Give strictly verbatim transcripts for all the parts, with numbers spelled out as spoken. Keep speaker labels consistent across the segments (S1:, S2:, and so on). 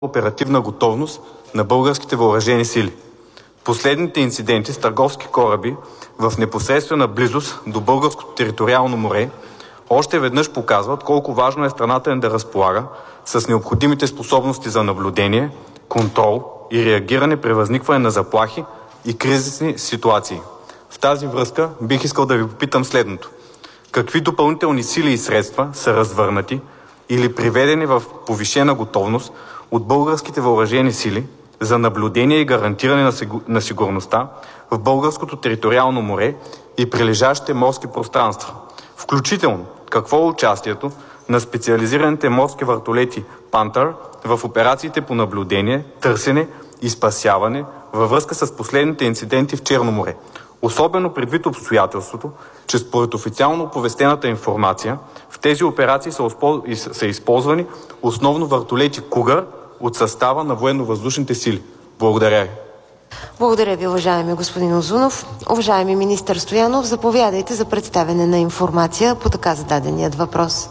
S1: оперативна готовност на българските въоръжени сили. Последните инциденти с търговски кораби в непосредствена близост до българското териториално море още веднъж показват колко важно е страната ни да разполага с необходимите способности за наблюдение, контрол и реагиране при възникване на заплахи и кризисни ситуации. В тази връзка бих искал да ви попитам следното. Какви допълнителни сили и средства са развърнати или приведени в повишена готовност от българските въоръжени сили за наблюдение и гарантиране на, сигур... на сигурността в българското териториално море и прилежащите морски пространства? Включително, какво е участието на специализираните морски вертолети Пантър в операциите по наблюдение, търсене и спасяване във връзка с последните инциденти в Черно море? Особено предвид обстоятелството, че според официално оповестената информация в тези операции са, са използвани основно вертолети Кугър от състава на военно-въздушните сили. Благодаря ви.
S2: Благодаря ви, уважаеми господин Узунов. Уважаеми министър Стоянов, заповядайте за представяне на информация по така зададеният въпрос.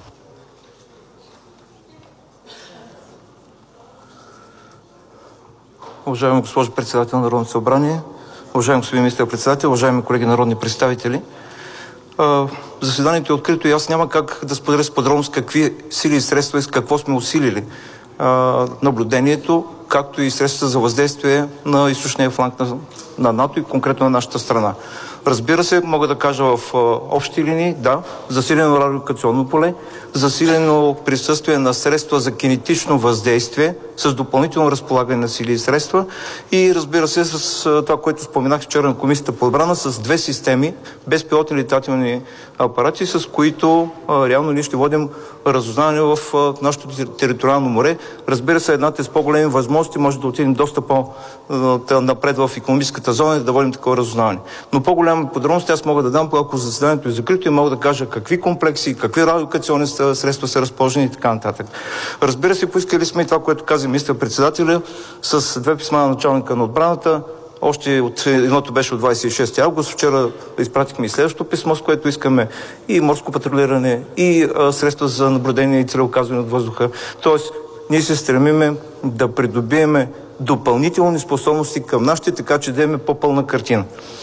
S3: Уважаема госпожо председател на Народното събрание, уважаеми господин министър-председател, уважаеми колеги народни представители, заседанието е открито и аз няма как да споделя с подробност какви сили и средства и с какво сме усилили наблюдението, както и средства за въздействие на източния фланг на, на НАТО и конкретно на нашата страна. Разбира се, мога да кажа в а, общи линии, да, засилено радиолокационно поле, засилено присъствие на средства за кинетично въздействие с допълнително разполагане на сили и средства и разбира се с а, това, което споменах вчера на Комисията по отбрана, с две системи, безпилотни летателни апарати, с които а, реално ние ще водим разузнаване в а, нашото териториално море. Разбира се, едната е с по-големи възможности, може да отидем доста по-напред в икономическата зона и да водим такова разузнаване. Но по-голяма подробности аз мога да дам, ако заседанието е закрито и мога да кажа какви комплекси, какви радиолокационни средства са разположени и така нататък. Разбира се, поискали сме и това, което каза министър-председателя с две писма на началника на отбраната. Още от, едното беше от двадесет и шести август. Вчера изпратихме и следващото писмо, с което искаме и морско патрулиране, и а, средства за наблюдение и целеуказване от въздуха. Тоест, ние се стремиме да придобиеме допълнителни способности към нашите, така че да имаме по-пълна картина.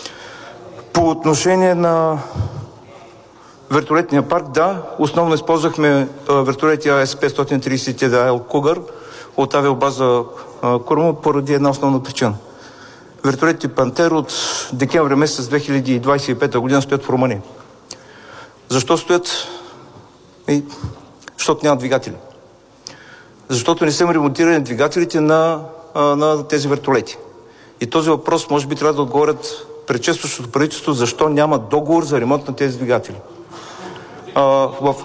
S3: По отношение на вертолетния парк, да, основно използвахме а, вертолети А С петстотин тридесет и едно Л Кугър от авиобаза Курма поради една основна причина. Вертолетите Пантер от декември месец две хиляди двадесет и пета година стоят в Румъния. Защо стоят? И, защото нямат двигатели. Защото не са ремонтирани двигателите на, на тези вертолети. И този въпрос може би трябва да отговорят предшестващото правителство, защо няма договор за ремонт на тези двигатели. А, в...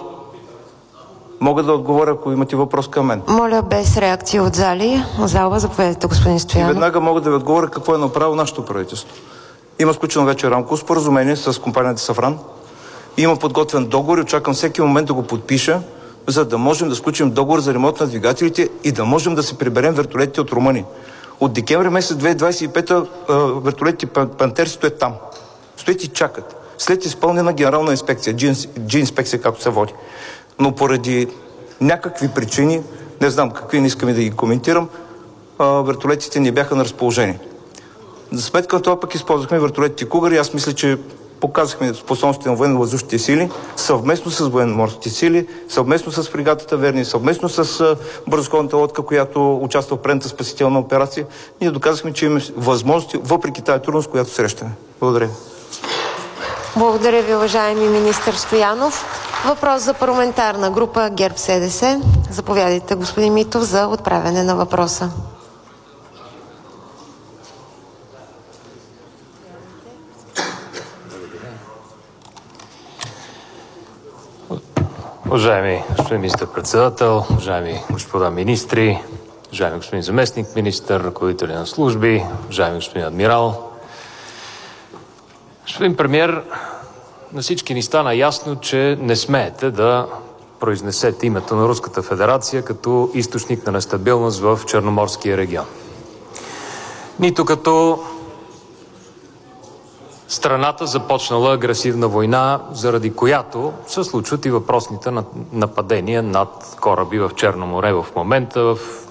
S3: Мога да отговоря, ако имате въпрос към мен.
S2: Моля, без реакция от зали. Зала, заповядайте, господин Стоянов.
S3: И веднага мога да ви отговоря какво е направило нашето правителство. Има сключено вече рамково споразумение с компанията Сафран. Има подготвен договор и очаквам всеки момент да го подпиша, за да можем да сключим договор за ремонт на двигателите и да можем да се приберем вертолетите от Румъния. От декември месец две хиляди двадесет и пета вертолетите Пантер стоят там. Стоят и чакат. След изпълнена генерална инспекция, G-инспекция, както се води. Но поради някакви причини, не знам какви, не искам да ги коментирам, вертолетите не бяха на разположение. За сметка на това пък използвахме вертолетите Кугър и аз мисля, че показахме способностите на военно-въздушните сили, съвместно с военно-морските сили, съвместно с фрегатата Верни, съвместно с бързоходната лодка, която участва в предната спасителна операция. Ние доказахме, че имаме възможности, въпреки тази трудност, която срещаме. Благодаря.
S2: Благодаря ви, уважаеми министър Стоянов. Въпрос за парламентарна група ГЕРБ-СДС. Заповядайте, господин Митов, за отправяне на въпроса.
S4: Уважаеми господин министър-председател, уважаеми господа министри, уважаеми господин заместник министър, ръководители на служби, уважаеми господин адмирал. Господин премиер, на всички ни стана ясно, че не смеете да произнесете името на Руската федерация като източник на нестабилност в Черноморския регион. Нито като страната започнала агресивна война, заради която се случват и въпросните нападения над кораби в Черно море в момента, в